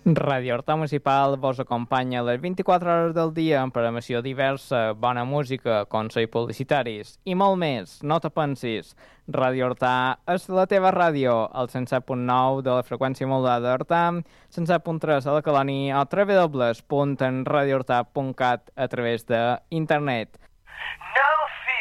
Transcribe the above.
Ràdio Horta Municipal vos acompanya les 24 hores del dia amb programació diversa, bona música, consells publicitaris i molt més. No te pensis. Ràdio Horta és la teva ràdio, al 107.9 de la freqüència modulada d'Horta, 107.3 a la colònia o www.radiohorta.cat a través d'internet.